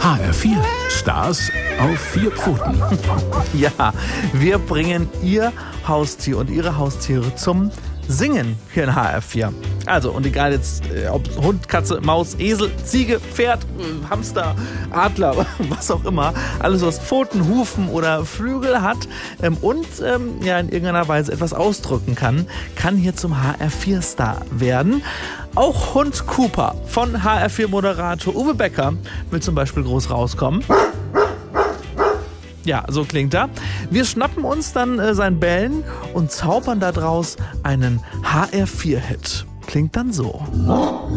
HR4, Stars auf 4 Pfoten. Ja, wir bringen Ihr Haustier und Ihre Haustiere zum Singen hier in HR4. Also, und egal jetzt, ob Hund, Katze, Maus, Esel, Ziege, Pferd, Hamster, Adler, was auch immer, alles was Pfoten, Hufen oder Flügel hat und in irgendeiner Weise etwas ausdrücken kann hier zum HR4-Star werden. Auch Hund Cooper von HR4-Moderator Uwe Becker will zum Beispiel groß rauskommen. Ja, so klingt er. Wir schnappen uns dann sein Bellen und zaubern daraus einen HR4-Hit. Klingt dann so.